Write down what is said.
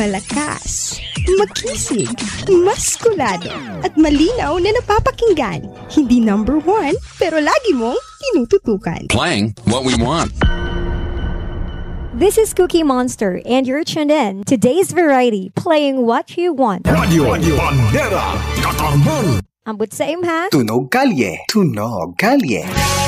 Malakas, makisig, maskulado, at malinaw na napapakinggan. Hindi number one, pero lagi mong tinututukan. Playing what we want. This is Cookie Monster, and you're tuned in to Today's Variety, playing what you want. Radio Bandera Katarman. Ambot sa imha. Tunog Kalye. Tunog Kalye.